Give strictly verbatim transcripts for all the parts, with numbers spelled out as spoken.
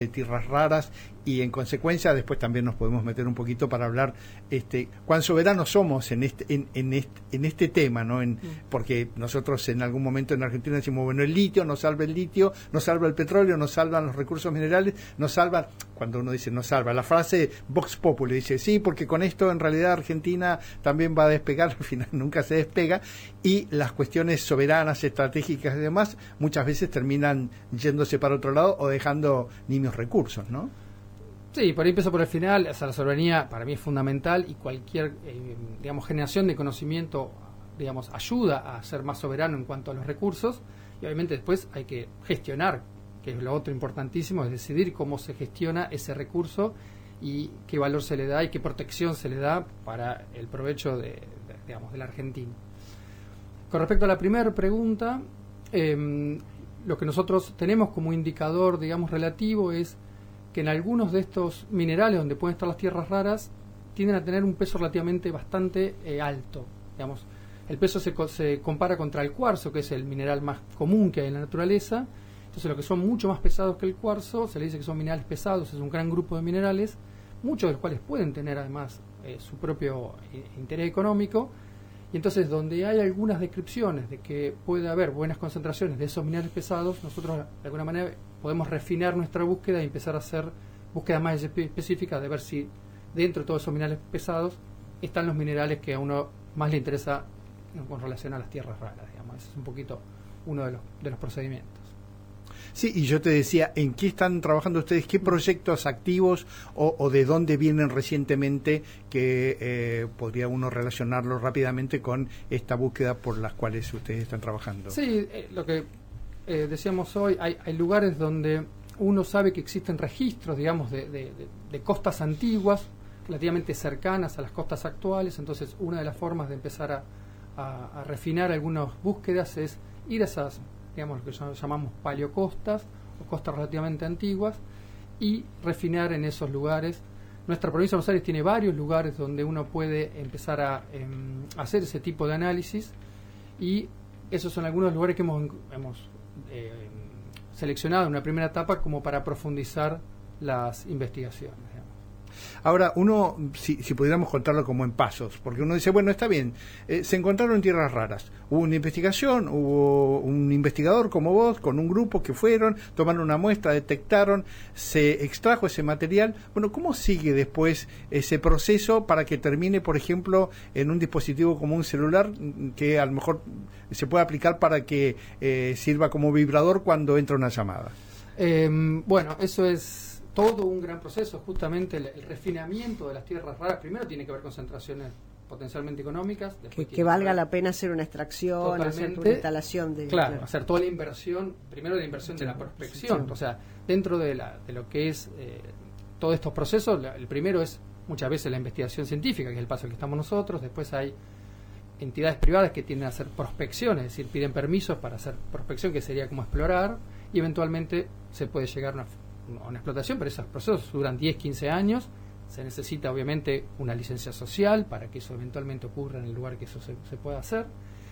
de tierras raras y en consecuencia después también nos podemos meter un poquito para hablar este cuán soberanos somos en este en, en este en este tema, ¿no? En, porque nosotros en algún momento en Argentina decimos, bueno, el litio nos salva el litio, nos salva el petróleo, nos salvan los recursos minerales, nos salva, cuando uno dice nos salva, la frase Vox Populi dice, sí, porque con esto en realidad Argentina también va a despegar, al final nunca se despega, y las cuestiones soberanas, estratégicas y demás muchas veces terminan yéndose para otro lado o dejando niños recursos, ¿no? Sí, por ahí empiezo por el final. O sea, la soberanía para mí es fundamental y cualquier, eh, digamos, generación de conocimiento, digamos, ayuda a ser más soberano en cuanto a los recursos, y obviamente después hay que gestionar, que es lo otro importantísimo, es decidir cómo se gestiona ese recurso y qué valor se le da y qué protección se le da para el provecho de, de digamos, del argentino. Con respecto a la primera pregunta, eh, lo que nosotros tenemos como indicador, digamos, relativo es que en algunos de estos minerales donde pueden estar las tierras raras tienden a tener un peso relativamente bastante eh, alto. Digamos, el peso se, co se compara contra el cuarzo, que es el mineral más común que hay en la naturaleza. Entonces, los que son mucho más pesados que el cuarzo, se le dice que son minerales pesados, es un gran grupo de minerales, muchos de los cuales pueden tener además eh, su propio eh, interés económico. Y entonces, donde hay algunas descripciones de que puede haber buenas concentraciones de esos minerales pesados, nosotros de alguna manera podemos refinar nuestra búsqueda y empezar a hacer búsquedas más específicas de ver si dentro de todos esos minerales pesados están los minerales que a uno más le interesa con relación a las tierras raras, digamos. Ese es un poquito uno de los, de los procedimientos. Sí, y yo te decía, ¿en qué están trabajando ustedes? ¿Qué proyectos activos o, o de dónde vienen recientemente que eh, podría uno relacionarlo rápidamente con esta búsqueda por las cuales ustedes están trabajando? Sí, eh, lo que eh, decíamos hoy, hay, hay lugares donde uno sabe que existen registros, digamos, de, de, de, de costas antiguas, relativamente cercanas a las costas actuales. Entonces, una de las formas de empezar a, a, a refinar algunas búsquedas es ir a esas, digamos, lo que llamamos paleocostas o costas relativamente antiguas, y refinar en esos lugares. Nuestra provincia de Buenos Aires tiene varios lugares donde uno puede empezar a eh, hacer ese tipo de análisis, y esos son algunos lugares que hemos, hemos eh, seleccionado en una primera etapa como para profundizar las investigaciones. Ahora, uno, si, si pudiéramos contarlo como en pasos, porque uno dice, bueno, está bien, eh, se encontraron tierras raras, hubo una investigación, hubo un investigador como vos, con un grupo que fueron, tomaron una muestra, detectaron, se extrajo ese material. Bueno, ¿cómo sigue después ese proceso para que termine, por ejemplo, en un dispositivo como un celular que a lo mejor se pueda aplicar para que eh, sirva como vibrador cuando entra una llamada? Eh, bueno, eso es todo un gran proceso. Justamente el, el refinamiento de las tierras raras primero tiene que ver con concentraciones potencialmente económicas, que, que valga la pena hacer una extracción, hacer una instalación de, claro, claro, hacer toda la inversión, primero la inversión de la prospección, o sea, dentro de, la, de lo que es eh, todos estos procesos, la, el primero es muchas veces la investigación científica, que es el paso que estamos nosotros. Después hay entidades privadas que tienden a hacer prospección, es decir, piden permisos para hacer prospección, que sería como explorar, y eventualmente se puede llegar a una a una explotación, pero esos procesos duran diez, quince años. Se necesita obviamente una licencia social para que eso eventualmente ocurra en el lugar que eso se, se pueda hacer.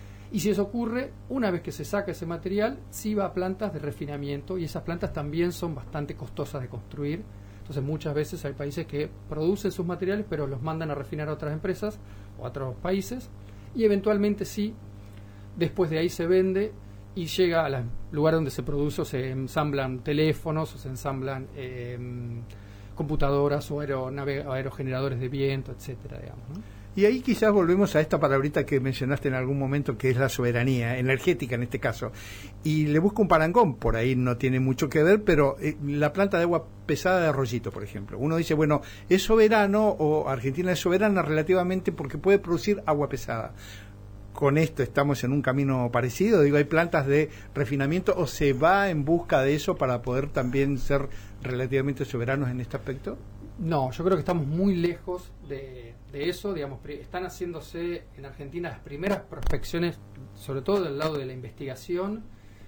Y si eso ocurre, una vez que se saca ese material, sí va a plantas de refinamiento, y esas plantas también son bastante costosas de construir. Entonces muchas veces hay países que producen sus materiales, pero los mandan a refinar a otras empresas o a otros países, y eventualmente sí, después de ahí se vende y llega al lugar donde se produce, o se ensamblan teléfonos, o se ensamblan eh, computadoras o aeronave, aerogeneradores de viento, etcétera, digamos, ¿no? Y ahí quizás volvemos a esta palabrita que mencionaste en algún momento, que es la soberanía energética en este caso. Y le busco un parangón, por ahí no tiene mucho que ver, pero eh, la planta de agua pesada de Arroyito, por ejemplo. Uno dice, bueno, es soberano, o Argentina es soberana relativamente porque puede producir agua pesada. Con esto estamos en un camino parecido, digo, hay plantas de refinamiento, o se va en busca de eso para poder también ser relativamente soberanos en este aspecto. No, yo creo que estamos muy lejos de, de eso, digamos, están haciéndose en Argentina las primeras prospecciones, sobre todo del lado de la investigación,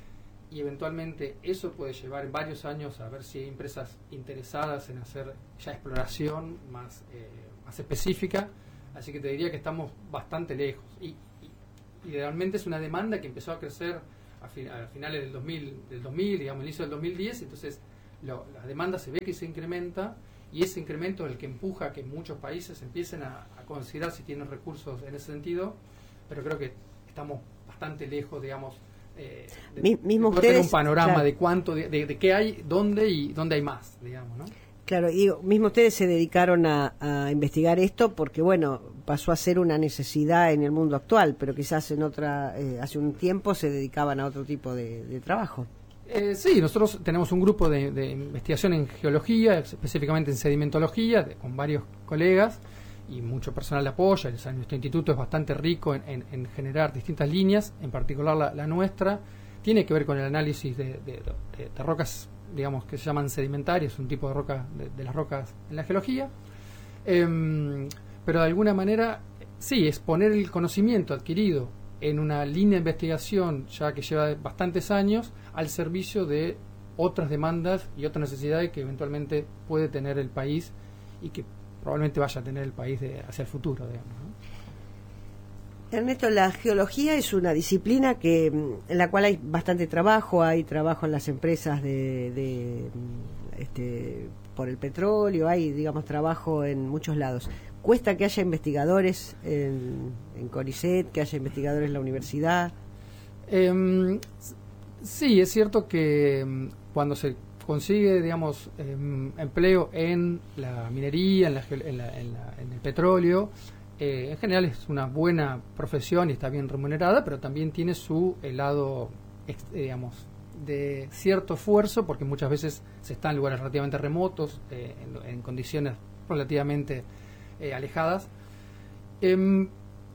y eventualmente eso puede llevar en varios años a ver si hay empresas interesadas en hacer ya exploración más, eh, más específica, así que te diría que estamos bastante lejos. Y idealmente es una demanda que empezó a crecer a, fin, a finales del dos mil, del dos mil, digamos, el inicio del dos mil diez, entonces lo, la demanda se ve que se incrementa, y ese incremento es el que empuja a que muchos países empiecen a, a considerar si tienen recursos en ese sentido, pero creo que estamos bastante lejos, digamos, eh, de, Mi, mismo de ustedes, tener un panorama claro. de cuánto, de, de, de qué hay, dónde y dónde hay más, digamos, ¿no? Claro, y mismo ustedes se dedicaron a, a investigar esto porque, bueno, pasó a ser una necesidad en el mundo actual, pero quizás en otra, eh, hace un tiempo se dedicaban a otro tipo de, de trabajo. Eh, sí, nosotros tenemos un grupo de, de investigación en geología, específicamente en sedimentología, de, con varios colegas y mucho personal de apoyo. O sea, nuestro instituto es bastante rico en, en, en generar distintas líneas, en particular la, la nuestra tiene que ver con el análisis de, de, de, de rocas, digamos, que se llaman sedimentarias, un tipo de roca de, de las rocas en la geología. Eh, pero de alguna manera, sí, es poner el conocimiento adquirido en una línea de investigación ya que lleva bastantes años al servicio de otras demandas y otras necesidades que eventualmente puede tener el país y que probablemente vaya a tener el país de, hacia el futuro, digamos, ¿no? Ernesto, la geología es una disciplina que en la cual hay bastante trabajo, hay trabajo en las empresas de, de este, por el petróleo, hay, digamos, trabajo en muchos lados. ¿Cuesta que haya investigadores en, en CONICET, que haya investigadores en la universidad? Eh, sí, es cierto que cuando se consigue, digamos, eh, empleo en la minería, en, la, en, la, en, la, en el petróleo, eh, en general es una buena profesión y está bien remunerada, pero también tiene su lado, digamos, de cierto esfuerzo, porque muchas veces se está en lugares relativamente remotos, eh, en, en condiciones relativamente eh, alejadas. Eh,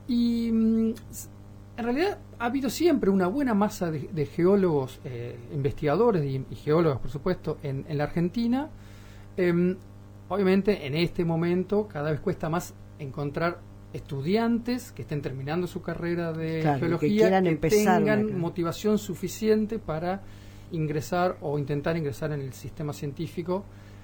y en realidad ha habido siempre una buena masa de, de geólogos, eh, investigadores y, y geólogos, por supuesto, en, en la Argentina. Eh, obviamente, en este momento cada vez cuesta más encontrar estudiantes que estén terminando su carrera de claro, geología, que, que tengan motivación suficiente para ingresar o intentar ingresar en el sistema científico,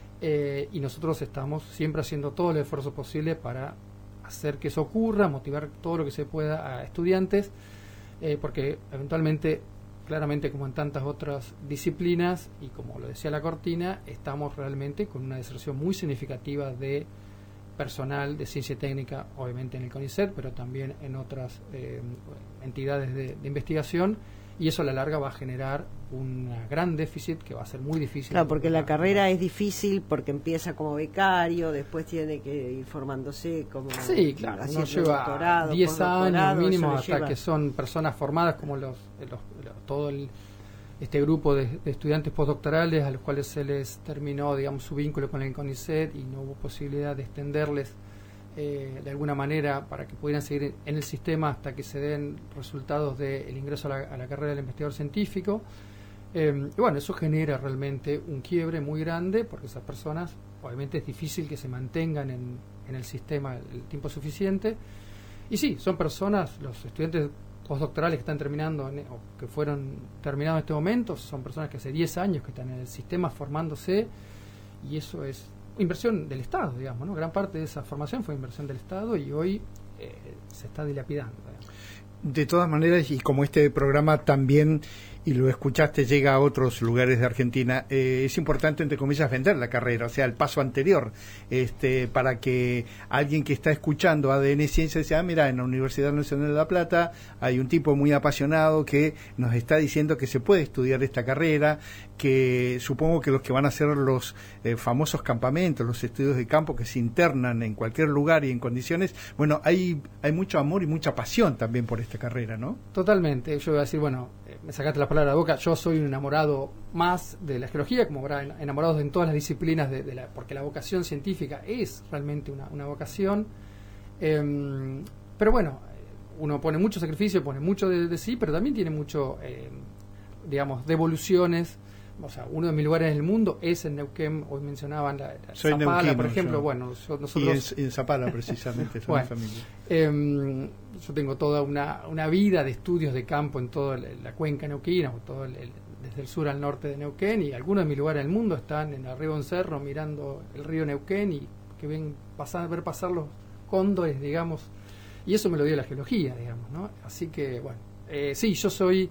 eh, y nosotros estamos siempre haciendo todo el esfuerzo posible para hacer que eso ocurra, motivar todo lo que se pueda a estudiantes, eh, porque eventualmente, claramente como en tantas otras disciplinas, y como lo decía la cortina, estamos realmente con una deserción muy significativa de personal de ciencia técnica, obviamente en el CONICET, pero también en otras eh, entidades de, de investigación, y eso a la larga va a generar un gran déficit que va a ser muy difícil. Claro, porque la carrera es difícil porque empieza como becario, después tiene que ir formándose como... Sí, claro, uno lleva diez años mínimo hasta lleva... que son personas formadas como los, los, los todo el, este grupo de, de estudiantes postdoctorales a los cuales se les terminó, digamos, su vínculo con el CONICET y no hubo posibilidad de extenderles eh, de alguna manera para que pudieran seguir en el sistema hasta que se den resultados del ingreso a la, a la carrera del investigador científico. Eh, y bueno, eso genera realmente un quiebre muy grande porque esas personas, obviamente es difícil que se mantengan en, en el sistema el tiempo suficiente. Y sí, son personas, los estudiantes postdoctorales que están terminando en, o que fueron terminados en este momento, son personas que hace diez años que están en el sistema formándose, y eso es inversión del Estado, digamos, ¿no? Gran parte de esa formación fue inversión del Estado y hoy eh, se está dilapidando, digamos. De todas maneras, y como este programa también, y lo escuchaste, llega a otros lugares de Argentina, eh, es importante, entre comillas, vender la carrera, o sea, el paso anterior, este, para que alguien que está escuchando A D N Ciencia dice, ah, mira, en la Universidad Nacional de La Plata hay un tipo muy apasionado que nos está diciendo que se puede estudiar esta carrera, que supongo que los que van a hacer los eh, famosos campamentos, los estudios de campo que se internan en cualquier lugar y en condiciones, bueno, hay, hay mucho amor y mucha pasión también por esta carrera, ¿no? Totalmente. Yo voy a decir, bueno, eh, me sacaste la palabra de la boca, yo soy un enamorado más de la geología, como habrá enamorados en todas las disciplinas, de, de la, porque la vocación científica es realmente una, una vocación. Eh, pero bueno, uno pone mucho sacrificio, pone mucho de, de sí, pero también tiene mucho, eh, digamos, devoluciones. O sea, uno de mis lugares en el mundo es en Neuquén. Hoy mencionaban la, la Soy Zapala, neuquino, por ejemplo. Yo. Bueno, nosotros... Y en, en Zapala, precisamente, son bueno, mi familia. Eh, yo tengo toda una, una vida de estudios de campo en toda la, la cuenca neuquina, o todo el, el, desde el sur al norte de Neuquén, y algunos de mis lugares en el mundo están en arriba de un cerro mirando el río Neuquén y que ven pasar, ver pasar los cóndores, digamos, y eso me lo dio la geología, digamos, ¿no? Así que, bueno, eh, sí, yo soy...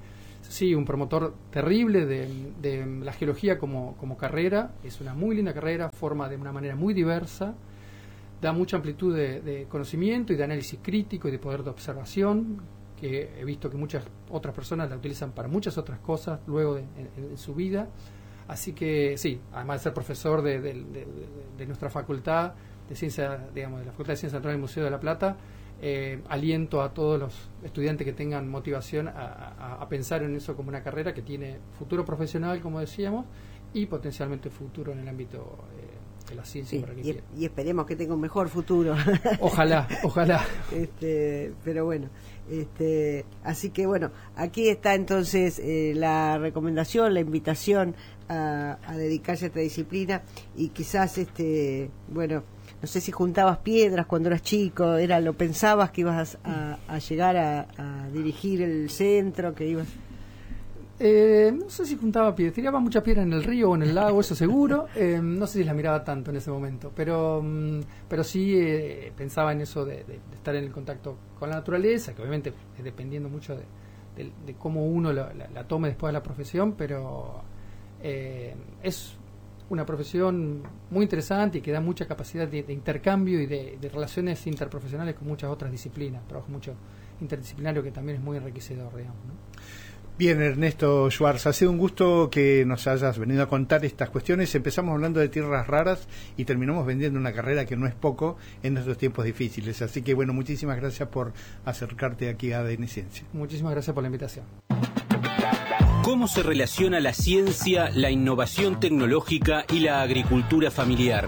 sí, un promotor terrible de, de la geología como, como carrera. Es una muy linda carrera, forma de una manera muy diversa, da mucha amplitud de, de conocimiento y de análisis crítico y de poder de observación, que he visto que muchas otras personas la utilizan para muchas otras cosas luego de, en, en su vida. Así que sí, además de ser profesor de, de, de, de nuestra facultad de ciencia, digamos, de la Facultad de Ciencias Naturales del Museo de la Plata, eh, aliento a todos los estudiantes que tengan motivación a, a, a pensar en eso como una carrera que tiene futuro profesional, como decíamos, y potencialmente futuro en el ámbito eh, de la ciencia. Sí, para que y, y esperemos que tenga un mejor futuro. Ojalá, ojalá. Este, pero bueno, este, así que bueno, aquí está entonces eh, la recomendación, la invitación a, a dedicarse a esta disciplina y quizás, este, bueno, no sé si juntabas piedras cuando eras chico, era lo pensabas que ibas a, a llegar a, a dirigir el centro, que ibas... Eh, no sé si juntaba piedras, tiraba mucha piedra en el río o en el lago, eso seguro. Eh, no sé si las miraba tanto en ese momento, pero mm, pero sí eh, pensaba en eso de, de, de estar en el contacto con la naturaleza, que obviamente es dependiendo mucho de, de, de cómo uno la, la, la tome después de la profesión, pero eh, es una profesión muy interesante y que da mucha capacidad de, de intercambio y de, de relaciones interprofesionales con muchas otras disciplinas. Trabajo mucho interdisciplinario que también es muy enriquecedor, digamos, ¿no? Bien, Ernesto Schwartz, ha sido un gusto que nos hayas venido a contar estas cuestiones. Empezamos hablando de tierras raras y terminamos vendiendo una carrera que no es poco en estos tiempos difíciles. Así que, bueno, muchísimas gracias por acercarte aquí a A D N Ciencia. Muchísimas gracias por la invitación. ¿Cómo se relaciona la ciencia, la innovación tecnológica y la agricultura familiar?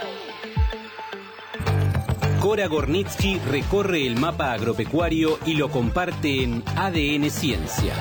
Cora Gornitsky recorre el mapa agropecuario y lo comparte en A D N Ciencia.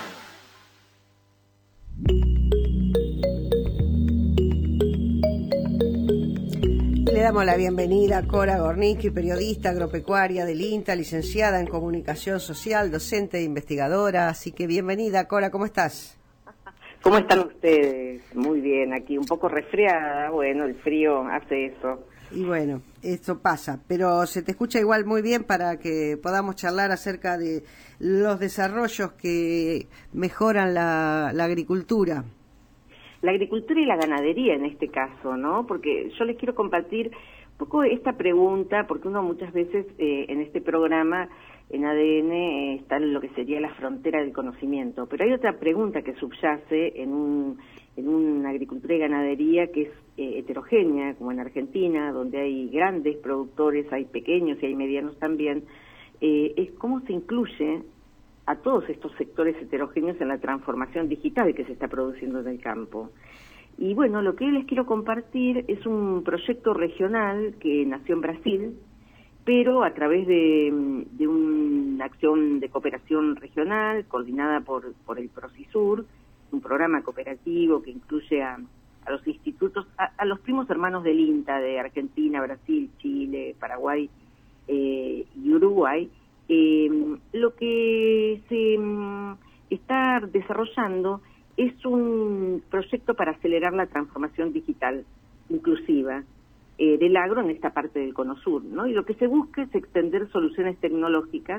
Le damos la bienvenida a Cora Gornitsky, periodista agropecuaria del INTA, licenciada en Comunicación Social, docente e investigadora. Así que bienvenida, Cora, ¿cómo estás? ¿Cómo están ustedes? Muy bien, aquí un poco resfriada, bueno, el frío hace eso. Y bueno, esto pasa, pero se te escucha igual muy bien para que podamos charlar acerca de los desarrollos que mejoran la, la agricultura. La agricultura y la ganadería en este caso, ¿no? Porque yo les quiero compartir un poco esta pregunta, porque uno muchas veces eh, en este programa, en A D N, eh, está en lo que sería la frontera del conocimiento, pero hay otra pregunta que subyace en, un, en una agricultura y ganadería que es eh, heterogénea, como en Argentina, donde hay grandes productores, hay pequeños y hay medianos también, eh, es cómo se incluye a todos estos sectores heterogéneos en la transformación digital que se está produciendo en el campo. Y bueno, lo que les quiero compartir es un proyecto regional que nació en Brasil, pero a través de, de una acción de cooperación regional coordinada por, por el Procisur, un programa cooperativo que incluye a, a los institutos, a, a los primos hermanos del INTA de Argentina, Brasil, Chile, Paraguay eh, y Uruguay. Eh, lo que se um, está desarrollando es un proyecto para acelerar la transformación digital inclusiva eh, del agro en esta parte del Cono Sur, ¿no? Y lo que se busca es extender soluciones tecnológicas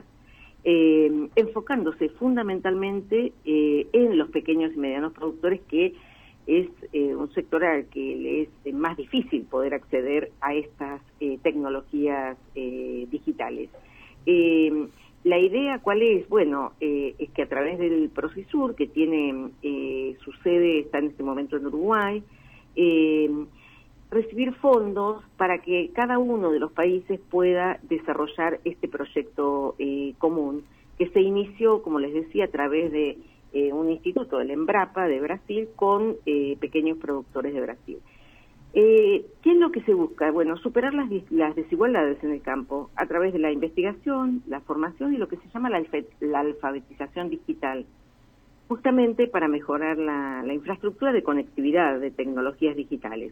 eh, enfocándose fundamentalmente eh, en los pequeños y medianos productores, que es eh, un sector al que le es más difícil poder acceder a estas eh, tecnologías eh, digitales. Eh, la idea, ¿cuál es? Bueno, eh, es que a través del Procisur, que tiene eh, su sede, está en este momento en Uruguay, eh, recibir fondos para que cada uno de los países pueda desarrollar este proyecto eh, común, que se inició, como les decía, a través de eh, un instituto, el Embrapa de Brasil, con eh, pequeños productores de Brasil. Eh, ¿Qué es lo que se busca? Bueno, superar las, las desigualdades en el campo a través de la investigación, la formación y lo que se llama la, la alfabetización digital, justamente para mejorar la, la infraestructura de conectividad de tecnologías digitales.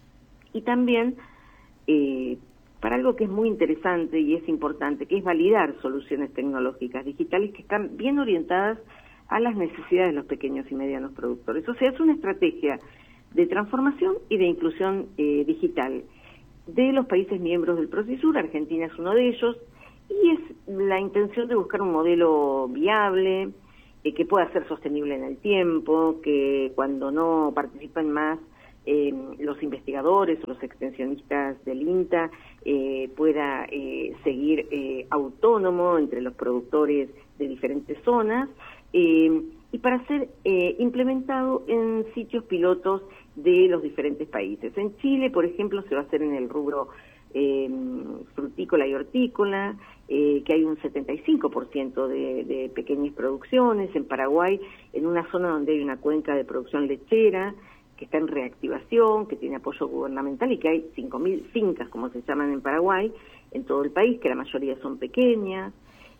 Y también eh, para algo que es muy interesante y es importante, que es validar soluciones tecnológicas digitales que están bien orientadas a las necesidades de los pequeños y medianos productores. O sea, es una estrategia de transformación y de inclusión eh, digital de los países miembros del Procisur. Argentina es uno de ellos, y es la intención de buscar un modelo viable eh, que pueda ser sostenible en el tiempo, que cuando no participan más eh, los investigadores o los extensionistas del INTA eh, pueda eh, seguir eh, autónomo entre los productores de diferentes zonas, eh, y para ser eh, implementado en sitios pilotos de los diferentes países. En Chile, por ejemplo, se va a hacer en el rubro eh, frutícola y hortícola, eh, que hay un setenta y cinco por ciento de, de pequeñas producciones. En Paraguay, en una zona donde hay una cuenca de producción lechera, que está en reactivación, que tiene apoyo gubernamental y que hay cinco mil fincas, como se llaman en Paraguay, en todo el país, que la mayoría son pequeñas.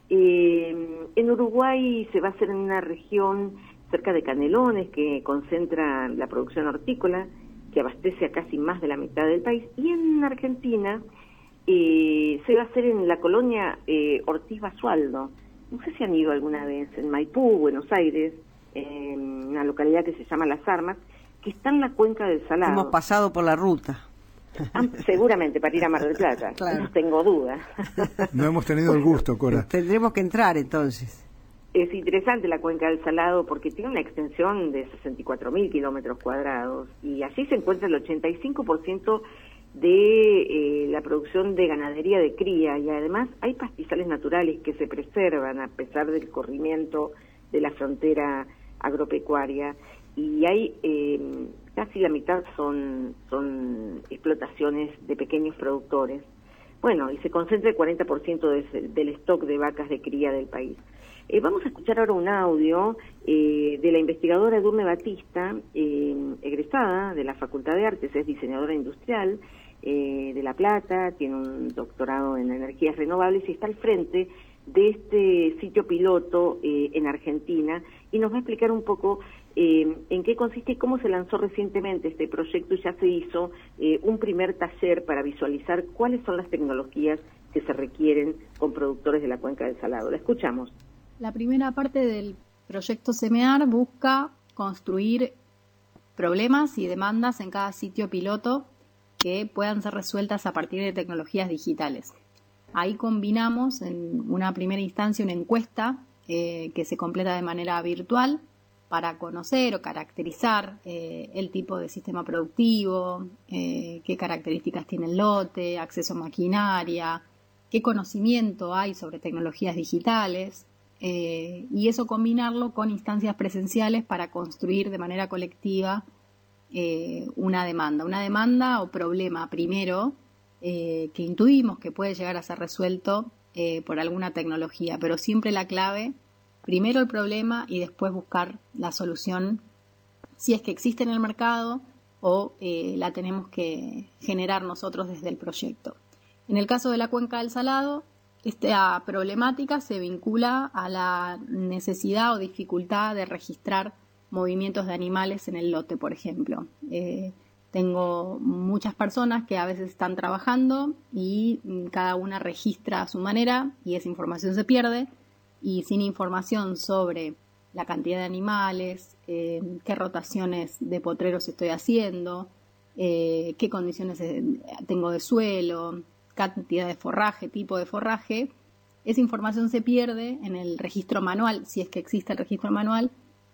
Eh, en Uruguay se va a hacer en una región cerca de Canelones, que concentra la producción hortícola, que abastece a casi más de la mitad del país. Y en Argentina eh, se va a hacer en la colonia eh, Ortiz Basualdo. No sé si han ido alguna vez, en Maipú, Buenos Aires, en una localidad que se llama Las Armas, que está en la cuenca del Salado. Hemos pasado por la ruta. Ah, seguramente para ir a Mar del Plata, claro. No tengo duda. No hemos tenido el gusto, Cora. Tendremos que entrar entonces. Es interesante la cuenca del Salado porque tiene una extensión de sesenta y cuatro mil kilómetros cuadrados y allí se encuentra el ochenta y cinco por ciento de eh, la producción de ganadería de cría, y además hay pastizales naturales que se preservan a pesar del corrimiento de la frontera agropecuaria, y hay eh, casi la mitad son, son explotaciones de pequeños productores. Bueno, y se concentra el cuarenta por ciento de, del stock de vacas de cría del país. Eh, vamos a escuchar ahora un audio eh, de la investigadora Edurne Batista, eh, egresada de la Facultad de Artes, es diseñadora industrial eh, de La Plata, tiene un doctorado en energías renovables y está al frente de este sitio piloto eh, en Argentina, y nos va a explicar un poco eh, en qué consiste y cómo se lanzó recientemente este proyecto, y ya se hizo eh, un primer taller para visualizar cuáles son las tecnologías que se requieren con productores de la cuenca del Salado. La escuchamos. La primera parte del proyecto SEMEAR busca construir problemas y demandas en cada sitio piloto que puedan ser resueltas a partir de tecnologías digitales. Ahí combinamos en una primera instancia una encuesta eh, que se completa de manera virtual para conocer o caracterizar eh, el tipo de sistema productivo, eh, qué características tiene el lote, acceso a maquinaria, qué conocimiento hay sobre tecnologías digitales. Eh, y eso combinarlo con instancias presenciales para construir de manera colectiva eh, una demanda, una demanda o problema primero eh, que intuimos que puede llegar a ser resuelto eh, por alguna tecnología, pero siempre la clave, primero el problema y después buscar la solución, si es que existe en el mercado o eh, la tenemos que generar nosotros desde el proyecto. En el caso de la cuenca del Salado, esta problemática se vincula a la necesidad o dificultad de registrar movimientos de animales en el lote, por ejemplo. Eh, tengo muchas personas que a veces están trabajando y cada una registra a su manera y esa información se pierde, y sin información sobre la cantidad de animales, eh, qué rotaciones de potreros estoy haciendo, eh, qué condiciones tengo de suelo, cantidad de forraje, tipo de forraje, esa información se pierde en el registro manual, si es que existe el registro manual,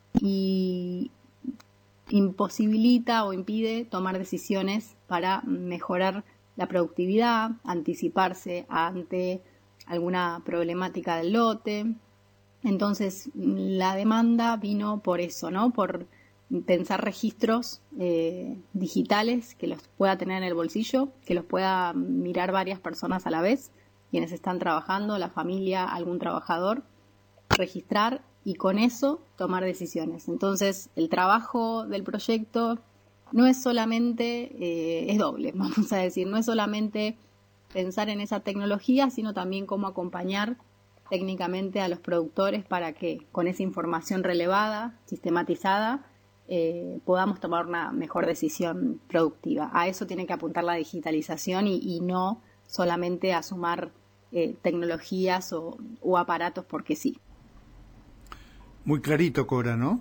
y imposibilita o impide tomar decisiones para mejorar la productividad, anticiparse ante alguna problemática del lote. Entonces, la demanda vino por eso, ¿no? Por pensar registros eh, digitales que los pueda tener en el bolsillo, que los pueda mirar varias personas a la vez, quienes están trabajando, la familia, algún trabajador, registrar y con eso tomar decisiones. Entonces, el trabajo del proyecto no es solamente, eh, es doble, vamos a decir, no es solamente pensar en esa tecnología, sino también cómo acompañar técnicamente a los productores para que con esa información relevada, sistematizada, Eh, podamos tomar una mejor decisión productiva. A eso tiene que apuntar la digitalización y, y no solamente a sumar eh, tecnologías o, o aparatos porque sí. Muy clarito, Cora, ¿no?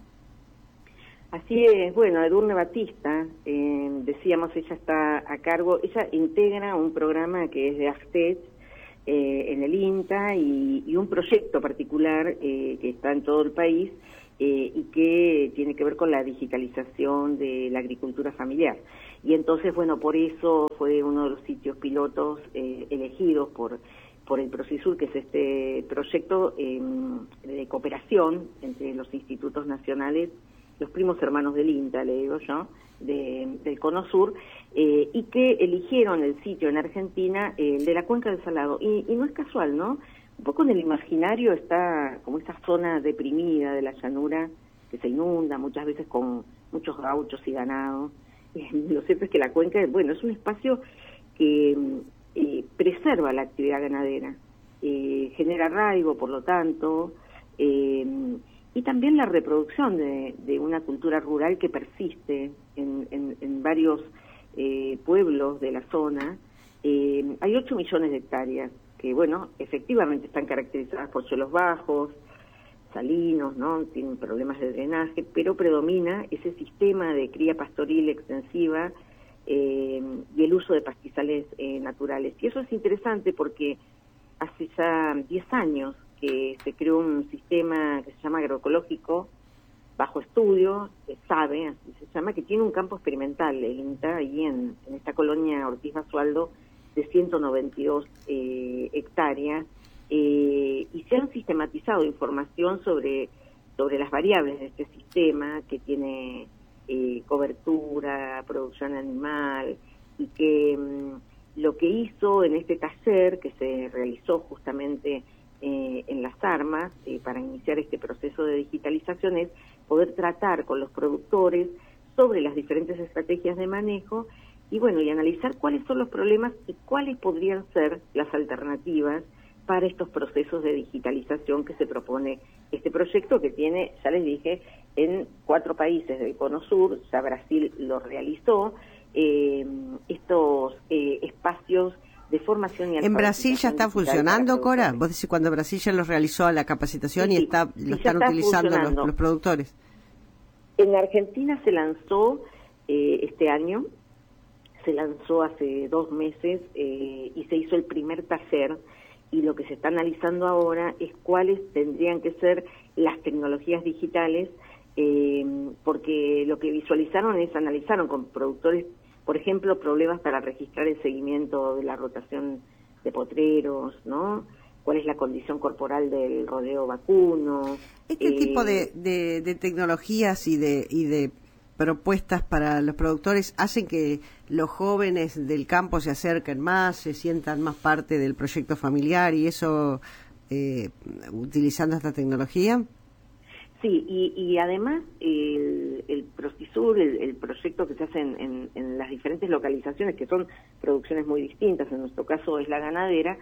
Así es. Bueno, Edurne Batista, eh, decíamos, ella está a cargo, ella integra un programa que es de AFTET, eh, en el INTA y, y un proyecto particular eh, que está en todo el país eh, y que tiene que ver con la digitalización de la agricultura familiar. Y entonces, bueno, por eso fue uno de los sitios pilotos eh, elegidos por, por el Procisur, que es este proyecto eh, de cooperación entre los institutos nacionales, los primos hermanos del INTA, le digo yo, de, del Cono Sur, eh, y que eligieron el sitio en Argentina, eh, el de la Cuenca del Salado. Y, y no es casual, ¿no? Un poco en el imaginario está como esa zona deprimida de la llanura que se inunda muchas veces con muchos gauchos y ganado. Eh, lo cierto es que la cuenca, bueno, es un espacio que eh, preserva la actividad ganadera, eh, genera arraigo, por lo tanto, eh, y también la reproducción de, de una cultura rural que persiste en, en, en varios eh, pueblos de la zona. Eh, hay ocho millones de hectáreas que, bueno, efectivamente están caracterizadas por suelos bajos, salinos, ¿no? Tienen problemas de drenaje, pero predomina ese sistema de cría pastoril extensiva eh, y el uso de pastizales eh, naturales. Y eso es interesante porque hace ya diez años que se creó un sistema que se llama agroecológico bajo estudio, eh, SABE, así se llama, que tiene un campo experimental, el INTA, ahí en, en esta colonia Ortiz Basualdo, de ciento noventa y dos eh, hectáreas, eh, y se han sistematizado información sobre, sobre las variables de este sistema, que tiene eh, cobertura, producción animal, y que mm, lo que hizo en este taller, que se realizó justamente eh, en Las Armas, eh, para iniciar este proceso de digitalización, es poder tratar con los productores sobre las diferentes estrategias de manejo, y bueno, y analizar cuáles son los problemas y cuáles podrían ser las alternativas para estos procesos de digitalización que se propone este proyecto, que tiene, ya les dije, en cuatro países del Cono Sur. Ya Brasil lo realizó, eh, estos eh, espacios de formación y ¿En Brasil ya está funcionando, Cora? Vos decís, cuando Brasil ya los realizó la capacitación sí, y está sí, lo están utilizando los, los productores. En Argentina se lanzó eh, este año, se lanzó hace dos meses eh, y se hizo el primer taller, y lo que se está analizando ahora es cuáles tendrían que ser las tecnologías digitales, eh, porque lo que visualizaron es, analizaron con productores, por ejemplo, problemas para registrar el seguimiento de la rotación de potreros, ¿no? Cuál es la condición corporal del rodeo vacuno. Este eh, tipo de, de, de tecnologías y de, y de propuestas para los productores hacen que los jóvenes del campo se acerquen más, se sientan más parte del proyecto familiar, y eso eh, utilizando esta tecnología. Sí, y, y además el, el Procisur, el, el proyecto que se hace en, en, en las diferentes localizaciones, que son producciones muy distintas, en nuestro caso es la ganadera,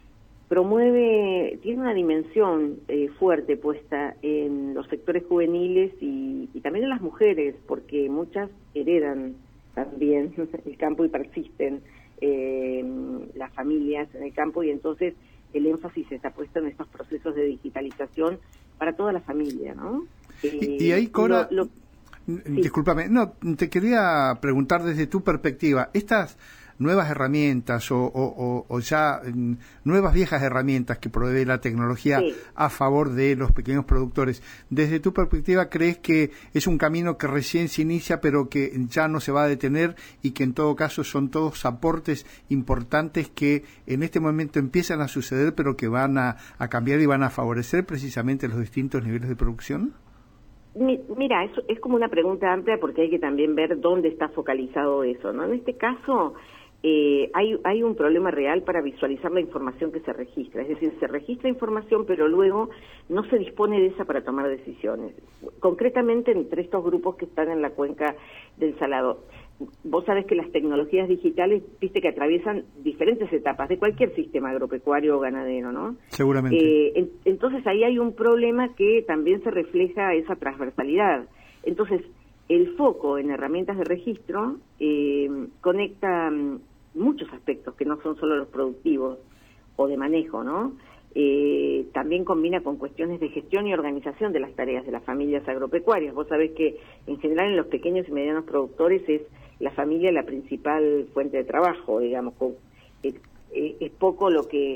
promueve, tiene una dimensión eh, fuerte puesta en los sectores juveniles y, y también en las mujeres, porque muchas heredan también el campo y persisten eh, las familias en el campo, y entonces el énfasis está puesto en estos procesos de digitalización para toda la familia, ¿no? Eh, y, y ahí, Cora, lo, lo, sí. discúlpame, no, te quería preguntar desde tu perspectiva, estas nuevas herramientas o, o, o ya mm, nuevas viejas herramientas que provee la tecnología sí. a favor de los pequeños productores, desde tu perspectiva, ¿crees que es un camino que recién se inicia pero que ya no se va a detener, y que en todo caso son todos aportes importantes que en este momento empiezan a suceder pero que van a, a cambiar y van a favorecer precisamente los distintos niveles de producción? Mira, eso es como una pregunta amplia, porque hay que también ver dónde está focalizado eso, ¿no? En este caso eh, hay, hay un problema real para visualizar la información que se registra, es decir, se registra información pero luego no se dispone de esa para tomar decisiones. Concretamente entre estos grupos que están en la cuenca del Salado, vos sabés que las tecnologías digitales, viste que atraviesan diferentes etapas de cualquier sistema agropecuario o ganadero, ¿no? Seguramente. Eh, en, entonces ahí hay un problema que también se refleja esa transversalidad. Entonces, el foco en herramientas de registro eh, conecta um, muchos aspectos que no son solo los productivos o de manejo, ¿no? Eh, también combina con cuestiones de gestión y organización de las tareas de las familias agropecuarias. Vos sabés que en general en los pequeños y medianos productores es la familia la principal fuente de trabajo, digamos, con, es, es poco lo que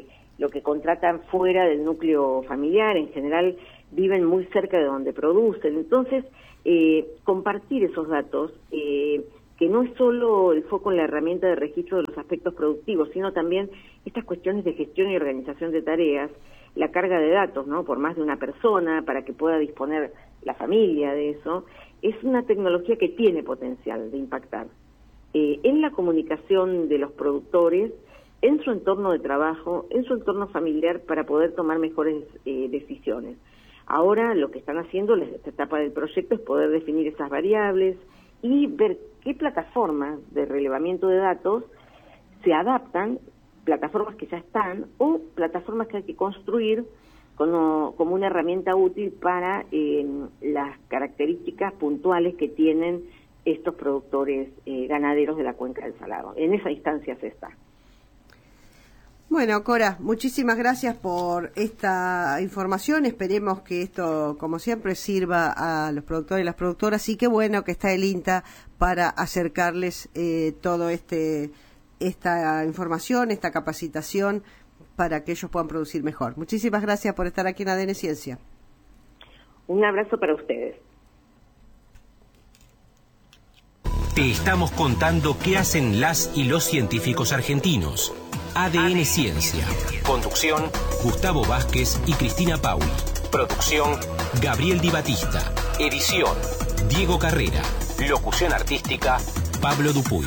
lo que contratan fuera del núcleo familiar, en general viven muy cerca de donde producen. Entonces, eh, compartir esos datos, eh, que no es solo el foco en la herramienta de registro de los aspectos productivos, sino también estas cuestiones de gestión y organización de tareas, la carga de datos, ¿no?, por más de una persona, para que pueda disponer la familia de eso, es una tecnología que tiene potencial de impactar eh, en la comunicación de los productores, en su entorno de trabajo, en su entorno familiar, para poder tomar mejores eh, decisiones. Ahora lo que están haciendo en esta etapa del proyecto es poder definir esas variables y ver qué plataformas de relevamiento de datos se adaptan, plataformas que ya están o plataformas que hay que construir como, como una herramienta útil para eh, las características puntuales que tienen estos productores eh, ganaderos de la Cuenca del Salado. En esa instancia se está. Bueno, Cora, muchísimas gracias por esta información. Esperemos que esto, como siempre, sirva a los productores y las productoras. Y qué bueno que está el INTA para acercarles eh, todo este esta información, esta capacitación, para que ellos puedan producir mejor. Muchísimas gracias por estar aquí en A D N Ciencia. Un abrazo para ustedes. Te estamos contando qué hacen las y los científicos argentinos. A D N Ciencia. Conducción, Gustavo Vázquez y Cristina Pauli. Producción, Gabriel Di Battista. Edición, Diego Carrera. Locución artística, Pablo Dupuy.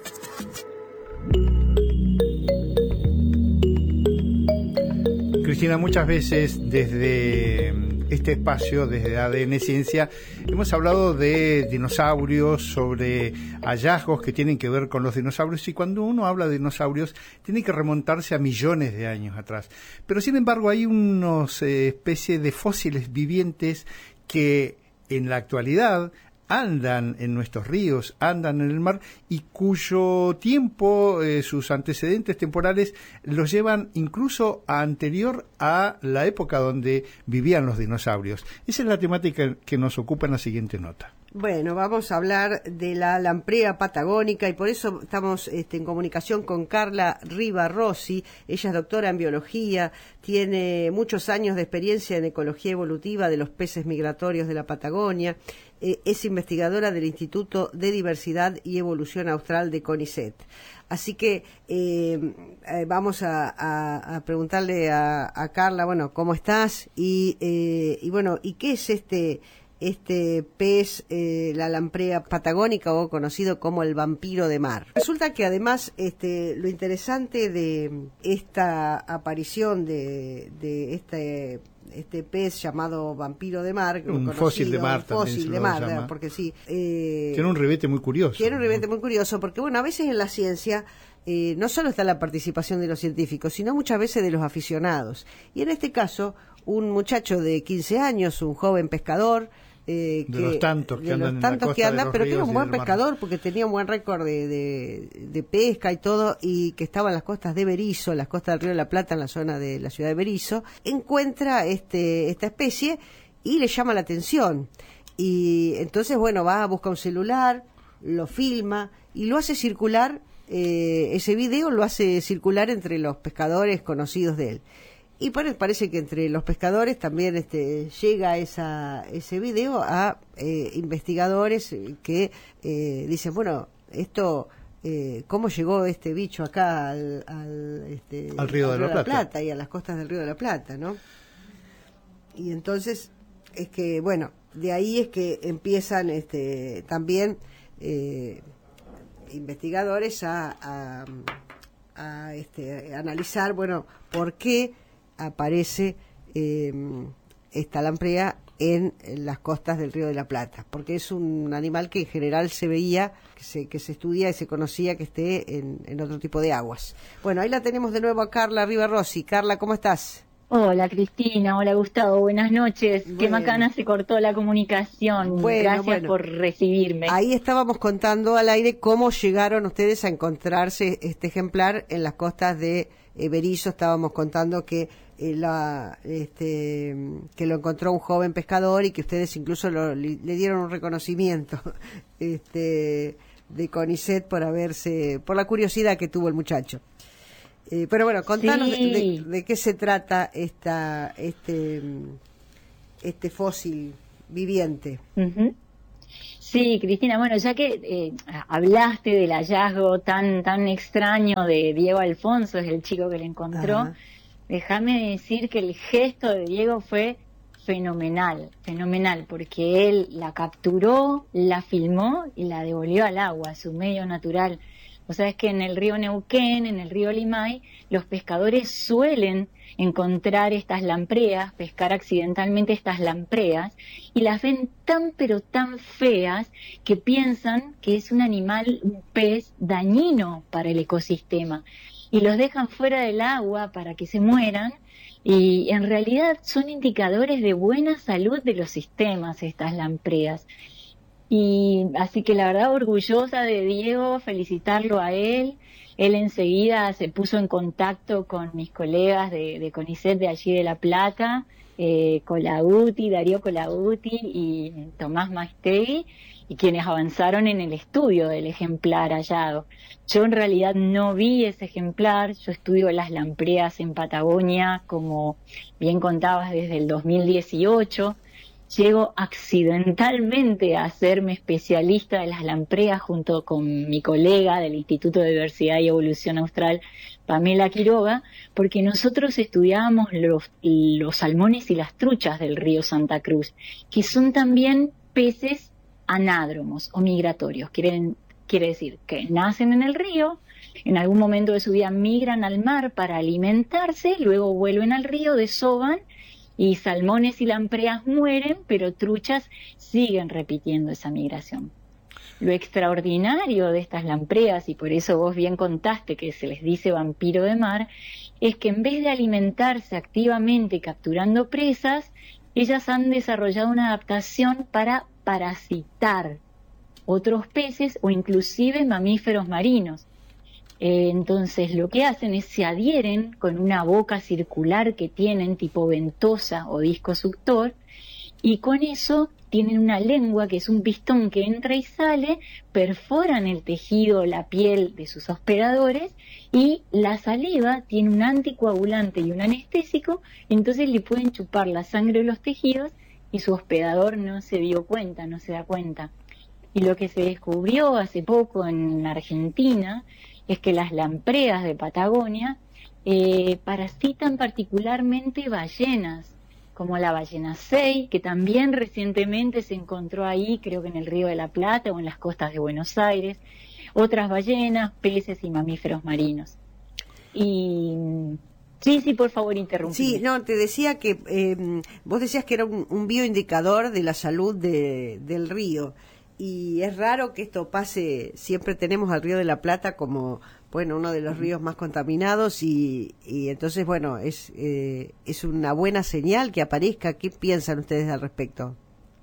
Cristina, muchas veces desde este espacio, desde A D N Ciencia, hemos hablado de dinosaurios, sobre hallazgos que tienen que ver con los dinosaurios, y cuando uno habla de dinosaurios tiene que remontarse a millones de años atrás. Pero sin embargo hay unos eh, especie de fósiles vivientes que en la actualidad andan en nuestros ríos, andan en el mar, y cuyo tiempo, eh, sus antecedentes temporales, los llevan incluso a anterior a la época donde vivían los dinosaurios. Esa es la temática que nos ocupa en la siguiente nota. Bueno, vamos a hablar de la lamprea patagónica, y por eso estamos este, en comunicación con Carla Riva Rossi. Ella es doctora en biología, tiene muchos años de experiencia en ecología evolutiva de los peces migratorios de la Patagonia, eh, es investigadora del Instituto de Diversidad y Evolución Austral de CONICET. Así que eh, eh, vamos a, a, a preguntarle a, a Carla, bueno, ¿cómo estás? Y, eh, y bueno, ¿y qué es este... este pez, eh, la lamprea patagónica, o conocido como el vampiro de mar? Resulta que además este, lo interesante de esta aparición de, de este este pez llamado vampiro de mar, un fósil de mar, fósil de mar, porque sí, eh, tiene un ribete muy curioso. Tiene un ribete muy curioso, porque bueno, a veces en la ciencia eh, no solo está la participación de los científicos, sino muchas veces de los aficionados. Y en este caso, un muchacho de quince años, un joven pescador, Eh, de que, los tantos que de andan los tantos en la que costa andan, de los pero que era ríos un y buen del mar. pescador, porque tenía un buen récord de, de, de pesca y todo, y que estaba en las costas de Berisso, en las costas del Río de la Plata, en la zona de la ciudad de Berisso. Encuentra este esta especie y le llama la atención, y entonces bueno, va a buscar un celular, lo filma y lo hace circular, eh, ese video lo hace circular entre los pescadores conocidos de él. Y parece que entre los pescadores también este, llega esa, ese video a eh, investigadores que eh, dicen, bueno, esto, eh, ¿cómo llegó este bicho acá al, al, este, al Río, al de, río la de la Plata. Plata y a las costas del Río de la Plata, ¿no? Y entonces es que, bueno, de ahí es que empiezan este, también eh, investigadores a, a, a este, analizar, bueno, por qué aparece eh, esta lamprea en, en las costas del Río de la Plata, porque es un animal que en general se veía, que se, que se estudia y se conocía que esté en, en otro tipo de aguas. Bueno, ahí la tenemos de nuevo a Carla Riva Rossi. Carla, ¿cómo estás? Hola Cristina, hola Gustavo, buenas noches. Bueno. Qué macana se cortó la comunicación. Bueno, Gracias bueno. por recibirme. Ahí estábamos contando al aire cómo llegaron ustedes a encontrarse este ejemplar en las costas de eh, Berisso. Estábamos contando que eh, la, este, que lo encontró un joven pescador y que ustedes incluso lo, le, le dieron un reconocimiento este, de CONICET por haberse, por la curiosidad que tuvo el muchacho. Eh, pero bueno, contanos Sí. de, de, de qué se trata esta este este fósil viviente. Ujú. Sí, Cristina, bueno, ya que eh, hablaste del hallazgo tan tan extraño de Diego Alfonso, es el chico que le encontró, Ajá. déjame decir que el gesto de Diego fue fenomenal, fenomenal, porque él la capturó, la filmó y la devolvió al agua, a su medio natural. O sea, es que en el río Neuquén, en el río Limay, los pescadores suelen encontrar estas lampreas, pescar accidentalmente estas lampreas, y las ven tan pero tan feas que piensan que es un animal, un pez dañino para el ecosistema, y los dejan fuera del agua para que se mueran, y en realidad son indicadores de buena salud de los sistemas estas lampreas. Y así que la verdad orgullosa de Diego, felicitarlo a él. Él enseguida se puso en contacto con mis colegas de, de CONICET de allí de La Plata, eh, Colauti, Darío Colauti y Tomás Maistegui, y quienes avanzaron en el estudio del ejemplar hallado. Yo en realidad no vi ese ejemplar, yo estudio las lampreas en Patagonia, como bien contabas, desde el dos mil dieciocho. Llego accidentalmente a hacerme especialista de las lampreas junto con mi colega del Instituto de Diversidad y Evolución Austral, Pamela Quiroga, porque nosotros estudiábamos los, los salmones y las truchas del río Santa Cruz, que son también peces anádromos o migratorios. Quieren, quiere decir que nacen en el río, en algún momento de su vida migran al mar para alimentarse, luego vuelven al río, desovan, y salmones y lampreas mueren, pero truchas siguen repitiendo esa migración. Lo extraordinario de estas lampreas, y por eso vos bien contaste que se les dice vampiro de mar, es que en vez de alimentarse activamente capturando presas, ellas han desarrollado una adaptación para parasitar otros peces o inclusive mamíferos marinos. Eh, entonces lo que hacen es se adhieren con una boca circular que tienen tipo ventosa o disco suctor, y con eso tienen una lengua que es un pistón que entra y sale, perforan el tejido, la piel de sus hospedadores, y la saliva tiene un anticoagulante y un anestésico, entonces le pueden chupar la sangre de los tejidos y su hospedador no se dio cuenta, no se da cuenta. Y lo que se descubrió hace poco en Argentina es que las lampreas de Patagonia eh, parasitan particularmente ballenas, como la ballena sei, que también recientemente se encontró ahí, creo que en el Río de la Plata o en las costas de Buenos Aires, otras ballenas, peces y mamíferos marinos. Y sí, sí, por favor, interrumpime. Sí, no, te decía que eh, vos decías que era un, un bioindicador de la salud de, del río. Y es raro que esto pase, siempre tenemos al Río de la Plata como, bueno, uno de los ríos más contaminados y, y entonces, bueno, es eh, es una buena señal que aparezca. ¿Qué piensan ustedes al respecto?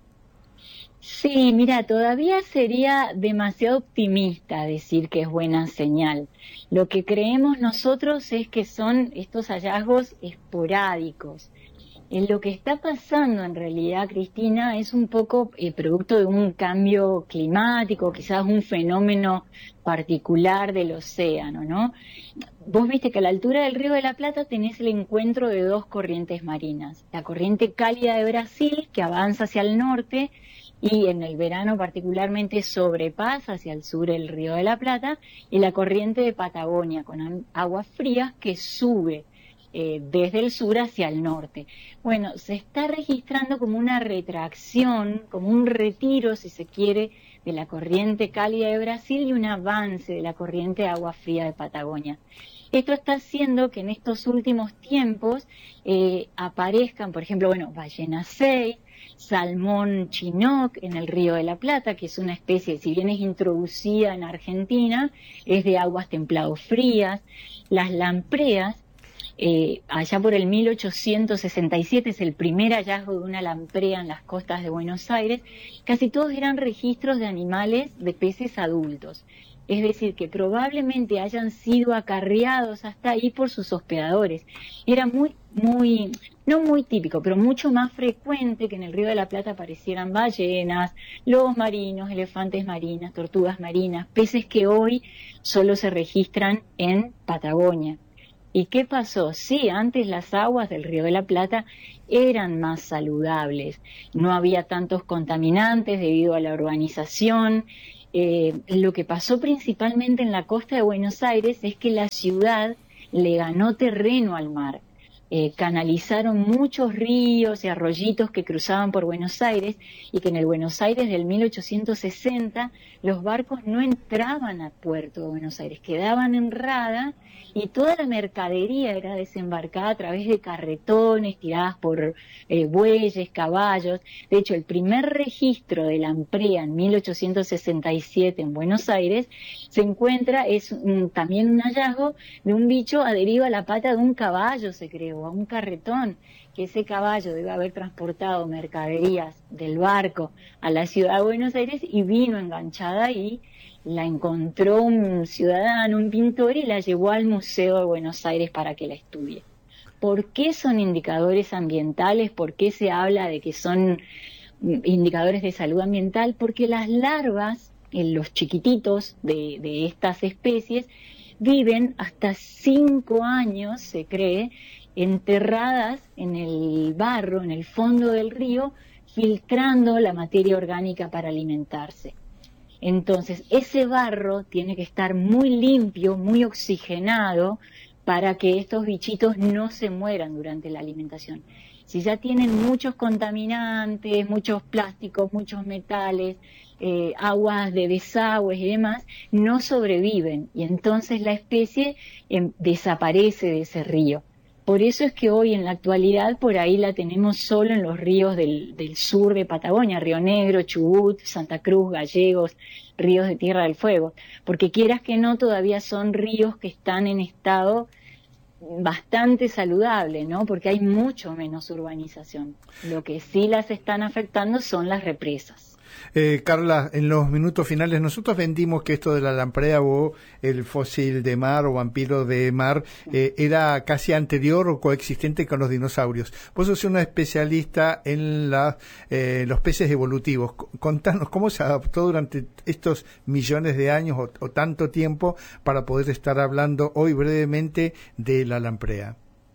Sí, mira, todavía sería demasiado optimista decir que es buena señal. Lo que creemos nosotros es que son estos hallazgos esporádicos. En lo que está pasando en realidad, Cristina, es un poco eh, producto de un cambio climático, quizás un fenómeno particular del océano, ¿no? Vos viste que a la altura del Río de la Plata tenés el encuentro de dos corrientes marinas. La corriente cálida de Brasil, que avanza hacia el norte y en el verano particularmente sobrepasa hacia el sur el Río de la Plata, y la corriente de Patagonia, con aguas frías, que sube Eh, desde el sur hacia el norte. Bueno, se está registrando como una retracción, como un retiro, si se quiere, de la corriente cálida de Brasil y un avance de la corriente de agua fría de Patagonia. Esto está haciendo que en estos últimos tiempos eh, aparezcan, por ejemplo, bueno, ballena sei, salmón chinook en el Río de la Plata, que es una especie, si bien es introducida en Argentina, es de aguas templado frías. Las lampreas, Eh, allá por el mil ochocientos sesenta y siete es el primer hallazgo de una lamprea en las costas de Buenos Aires. Casi todos eran registros de animales, de peces adultos. Es decir, que probablemente hayan sido acarreados hasta ahí por sus hospedadores. Era muy, muy, no muy típico, pero mucho más frecuente que en el Río de la Plata aparecieran ballenas, lobos marinos, elefantes marinas, tortugas marinas, peces que hoy solo se registran en Patagonia. ¿Y qué pasó? Sí, antes las aguas del Río de la Plata eran más saludables, no había tantos contaminantes debido a la urbanización. Eh, lo que pasó principalmente en la costa de Buenos Aires es que la ciudad le ganó terreno al mar. Eh, canalizaron muchos ríos y arroyitos que cruzaban por Buenos Aires, y que en el Buenos Aires del mil ochocientos sesenta los barcos no entraban al puerto de Buenos Aires, quedaban en Rada, y toda la mercadería era desembarcada a través de carretones tiradas por eh, bueyes, caballos. De hecho, el primer registro de Lamprea en mil ochocientos sesenta y siete en Buenos Aires se encuentra, es un, también un hallazgo de un bicho adherido a la pata de un caballo, se creó, a un carretón, que ese caballo debe haber transportado mercaderías del barco a la ciudad de Buenos Aires y vino enganchada ahí. La encontró un ciudadano, un pintor, y la llevó al Museo de Buenos Aires para que la estudie. ¿Por qué son indicadores ambientales? ¿Por qué se habla de que son indicadores de salud ambiental? Porque las larvas, los chiquititos de, de estas especies, viven hasta cinco años, se cree, enterradas en el barro, en el fondo del río, filtrando la materia orgánica para alimentarse. Entonces, ese barro tiene que estar muy limpio, muy oxigenado, para que estos bichitos no se mueran durante la alimentación. Si ya tienen muchos contaminantes, muchos plásticos, muchos metales, eh, aguas de desagües y demás, no sobreviven, y entonces la especie eh, desaparece de ese río. Por eso es que hoy en la actualidad por ahí la tenemos solo en los ríos del, del sur de Patagonia, Río Negro, Chubut, Santa Cruz, Gallegos, ríos de Tierra del Fuego, porque quieras que no, todavía son ríos que están en estado bastante saludable, ¿no? Porque hay mucho menos urbanización. Lo que sí las están afectando son las represas. Eh, Carla, en los minutos finales, nosotros vendimos que esto de la lamprea o el fósil de mar o vampiro de mar eh, era casi anterior o coexistente con los dinosaurios. Vos sos una especialista en la, eh, los peces evolutivos. Contanos cómo se adaptó durante estos millones de años o, o tanto tiempo para poder estar hablando hoy brevemente de la lamprea.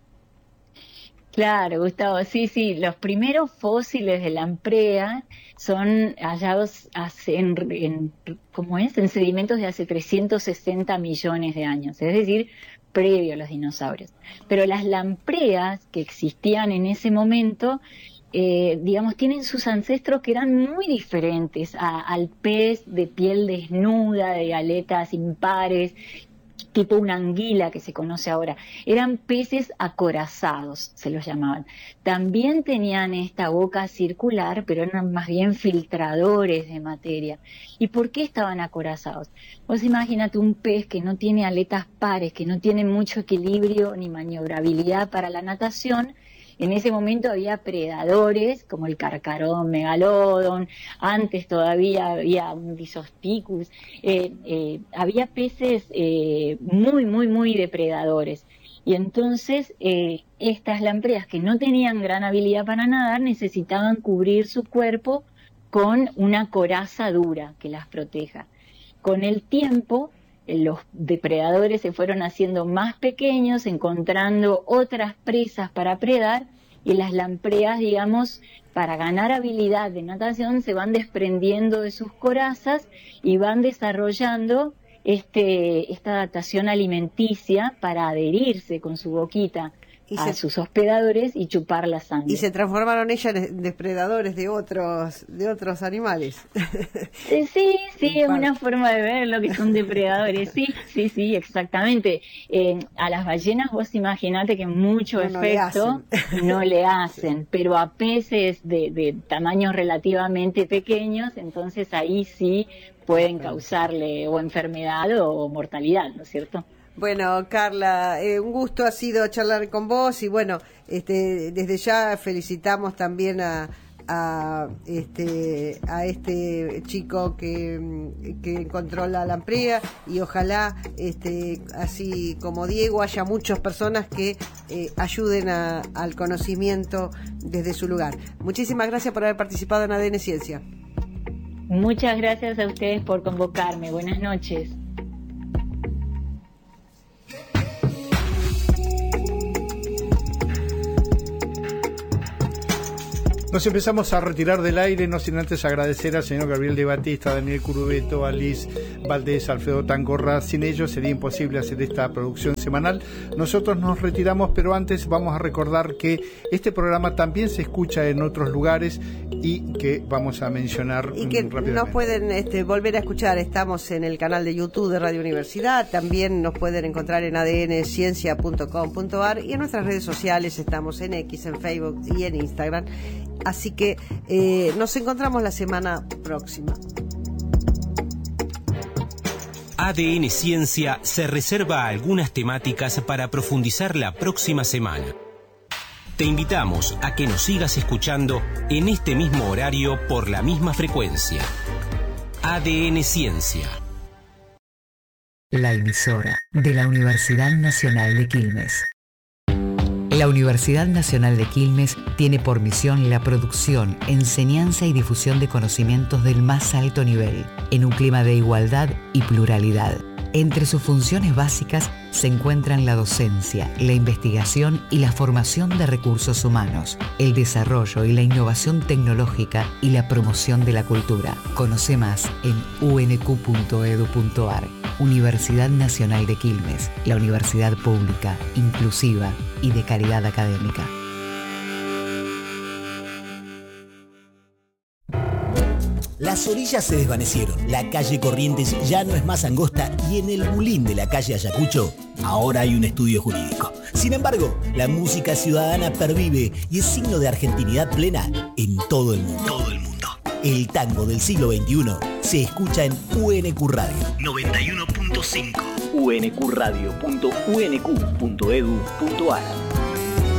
Claro, Gustavo, sí, sí, los primeros fósiles de lamprea son hallados hace en, en, ¿cómo es? en sedimentos de hace trescientos sesenta millones de años, es decir, previo a los dinosaurios. Pero las lampreas que existían en ese momento, eh, digamos, tienen sus ancestros que eran muy diferentes a, al pez de piel desnuda, de aletas impares, tipo una anguila que se conoce ahora. Eran peces acorazados, se los llamaban. También tenían esta boca circular, pero eran más bien filtradores de materia. ¿Y por qué estaban acorazados? Vos imagínate un pez que no tiene aletas pares, que no tiene mucho equilibrio ni maniobrabilidad para la natación. En ese momento había predadores como el carcarón, megalodon, antes todavía había un Disospicus, eh, eh, había peces eh, muy, muy, muy depredadores. Y entonces eh, estas lampreas que no tenían gran habilidad para nadar necesitaban cubrir su cuerpo con una coraza dura que las proteja. Con el tiempo, los depredadores se fueron haciendo más pequeños, encontrando otras presas para predar, y las lampreas, digamos, para ganar habilidad de natación, se van desprendiendo de sus corazas y van desarrollando este, esta adaptación alimenticia para adherirse con su boquita y a se, sus hospedadores y chupar la sangre. Y se transformaron ellas en depredadores de otros de otros animales. Sí, sí, es una forma de ver lo que son depredadores. Sí, sí, sí, exactamente. Eh, a las ballenas vos imaginate que mucho no, efecto no le, no le hacen, pero a peces de, de tamaños relativamente pequeños, entonces ahí sí pueden causarle o enfermedad o mortalidad, ¿no es cierto? Bueno, Carla, eh, un gusto ha sido charlar con vos y bueno, este, desde ya felicitamos también a, a este a este chico que, que encontró la lamprea y ojalá este así como Diego haya muchas personas que eh, ayuden a, al conocimiento desde su lugar. Muchísimas gracias por haber participado en A D N Ciencia. Muchas gracias a ustedes por convocarme. Buenas noches. Nos empezamos a retirar del aire, no sin antes agradecer al señor Gabriel de Batista, a Daniel Curubeto, a Liz Valdés, a Alfredo Tangorra. Sin ellos sería imposible hacer esta producción semanal. Nosotros nos retiramos, pero antes vamos a recordar que este programa también se escucha en otros lugares y que vamos a mencionar y que rápidamente. Nos pueden este, volver a escuchar. Estamos en el canal de YouTube de Radio Universidad. También nos pueden encontrar en a d n ciencia punto com punto a r y en nuestras redes sociales estamos en X, en Facebook y en Instagram. Así que eh, nos encontramos la semana próxima. A D N Ciencia se reserva algunas temáticas para profundizar la próxima semana. Te invitamos a que nos sigas escuchando en este mismo horario por la misma frecuencia. A D N Ciencia. La emisora de la Universidad Nacional de Quilmes. La Universidad Nacional de Quilmes tiene por misión la producción, enseñanza y difusión de conocimientos del más alto nivel, en un clima de igualdad y pluralidad. Entre sus funciones básicas se encuentran la docencia, la investigación y la formación de recursos humanos, el desarrollo y la innovación tecnológica y la promoción de la cultura. Conoce más en u n q punto e d u punto a r. Universidad Nacional de Quilmes, la universidad pública, inclusiva y de calidad académica. Las orillas se desvanecieron, la calle Corrientes ya no es más angosta y en el bulín de la calle Ayacucho ahora hay un estudio jurídico. Sin embargo, la música ciudadana pervive y es signo de argentinidad plena en todo el mundo. Todo el mundo. El tango del siglo veintiuno se escucha en U N Q Radio noventa y uno punto cinco, u n q radio punto u n q punto e d u punto a r.